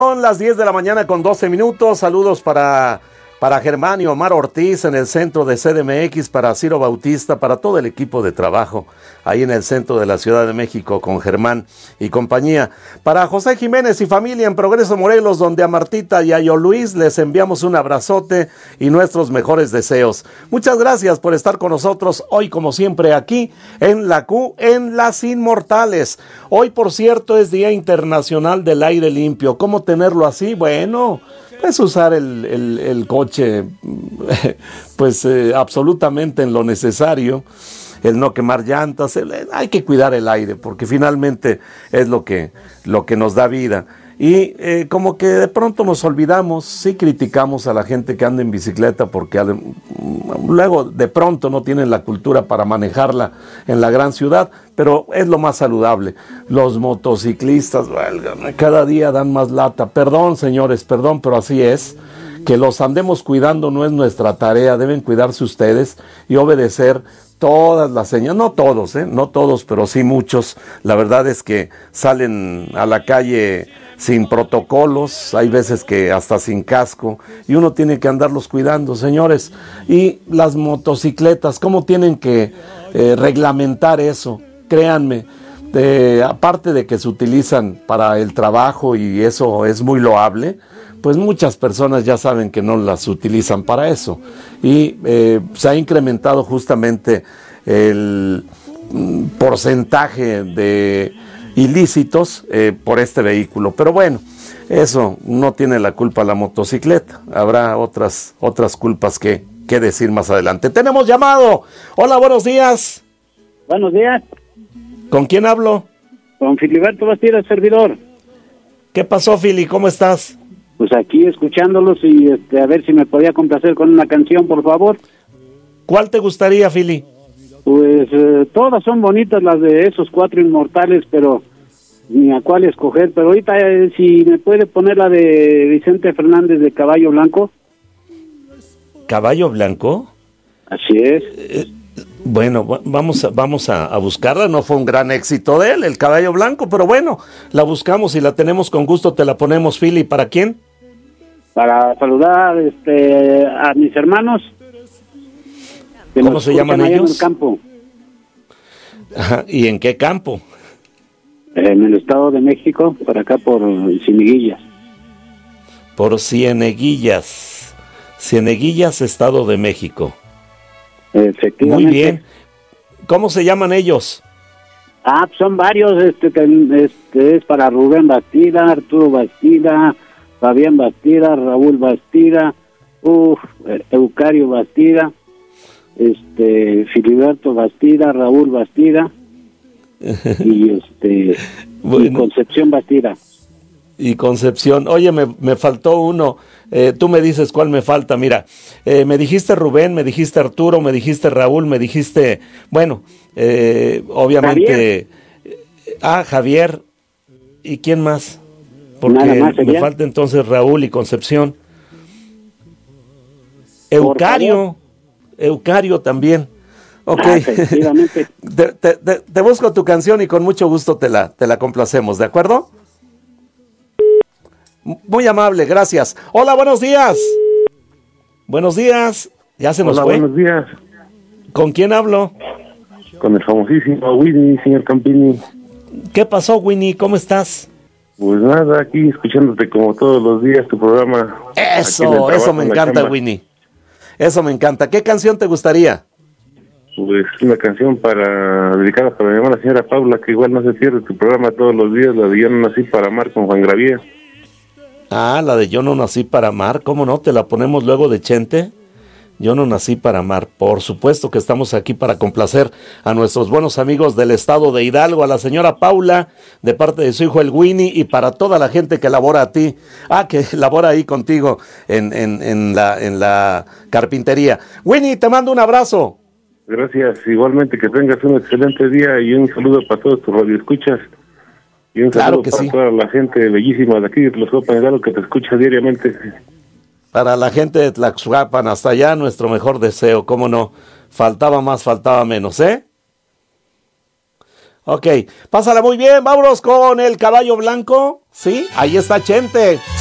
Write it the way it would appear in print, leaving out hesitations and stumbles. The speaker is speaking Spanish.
Son las 10 de la mañana con 12 minutos. Saludos para Germán y Omar Ortiz en el centro de CDMX, para Ciro Bautista, para todo el equipo de trabajo ahí en el centro de la Ciudad de México con Germán y compañía. Para José Jiménez y familia en Progreso Morelos, donde a Martita y a Yo Luis les enviamos un abrazote y nuestros mejores deseos. Muchas gracias por estar con nosotros hoy, como siempre, aquí en la Q, en Las Inmortales. Hoy, por cierto, es Día Internacional del Aire Limpio. ¿Cómo tenerlo así? Bueno, pues usar el coche pues absolutamente en lo necesario, el no quemar llantas, hay que cuidar el aire porque finalmente es lo que nos da vida. Y como que de pronto nos olvidamos, sí criticamos a la gente que anda en bicicleta porque luego de pronto no tienen la cultura para manejarla en la gran ciudad, pero es lo más saludable. Los motociclistas, válgame, cada día dan más lata. Perdón, señores, perdón, pero así es. Que los andemos cuidando no es nuestra tarea, deben cuidarse ustedes y obedecer todas las señales, no todos, pero sí muchos. La verdad es que salen a la calle sin protocolos, hay veces que hasta sin casco, y uno tiene que andarlos cuidando, señores. Y las motocicletas, ¿cómo tienen que reglamentar eso? Créanme, aparte de que se utilizan para el trabajo y eso es muy loable, pues muchas personas ya saben que no las utilizan para eso. Y se ha incrementado justamente el porcentaje de ilícitos por este vehículo. Pero bueno, eso no tiene la culpa la motocicleta. Habrá otras culpas que decir más adelante. Tenemos llamado. Hola, buenos días. Buenos días. ¿Con quién hablo? Con Filiberto Bastida, servidor. ¿Qué pasó, Fili? ¿Cómo estás? Pues aquí escuchándolos y a ver si me podía complacer con una canción, por favor. ¿Cuál te gustaría, Fili? Pues todas son bonitas las de esos cuatro inmortales, pero ni a cuál escoger. Pero ahorita si me puede poner la de Vicente Fernández de Caballo Blanco. ¿Caballo Blanco? Así es. Bueno, vamos a buscarla. No fue un gran éxito de él, el Caballo Blanco, pero bueno, la buscamos y la tenemos con gusto, te la ponemos, Fili. ¿Para quién? Para saludar a mis hermanos. ¿Cómo se llaman ellos? En el campo. Ajá, ¿y en qué campo? En el Estado de México, por acá por Cieneguillas. Por Cieneguillas, Estado de México. Efectivamente. Muy bien. ¿Cómo se llaman ellos? Son varios. Es para Rubén Bastida, Arturo Bastida, Fabián Bastida, Raúl Bastida, Eucario Bastida, Filiberto Bastida, Raúl Bastida y bueno, y Concepción Bastida. Y Concepción. Oye, me faltó uno. Tú me dices cuál me falta. Mira, me dijiste Rubén, me dijiste Arturo, me dijiste Raúl, me dijiste, bueno, obviamente Javier. Javier. ¿Y quién más? Porque me falta entonces Raúl y Concepción. Eucario también. Ok. Efectivamente. Te busco tu canción y con mucho gusto te la complacemos, ¿de acuerdo? Muy amable, gracias. Hola, buenos días. Buenos días. Ya se nos fue. Buenos días. ¿Con quién hablo? Con el famosísimo Winnie, señor Campini. ¿Qué pasó, Winnie? ¿Cómo estás? Pues nada, aquí escuchándote como todos los días tu programa. Eso me encanta, Winnie. Eso me encanta. ¿Qué canción te gustaría? Pues una canción dedicada para mi hermana, la señora Paula, que igual no se pierde tu programa todos los días, la de Yo no nací para amar con Juan Gravier. Ah, la de Yo no nací para amar, ¿cómo no? ¿Te la ponemos luego de Chente? Yo no nací para amar. Por supuesto que estamos aquí para complacer a nuestros buenos amigos del estado de Hidalgo, a la señora Paula, de parte de su hijo el Winnie, y para toda la gente que labora que labora ahí contigo en la carpintería. Winnie, te mando un abrazo. Gracias, igualmente que tengas un excelente día y un saludo para todos tus radioescuchas. Y un saludo para toda la gente bellísima de aquí de Tlaxcapan, que te escucha diariamente. Para la gente de Tlaxcapan, hasta allá, nuestro mejor deseo, cómo no. Faltaba más, faltaba menos, ¿eh? Ok, pásala muy bien, vámonos con el Caballo Blanco. Sí, ahí está Chente.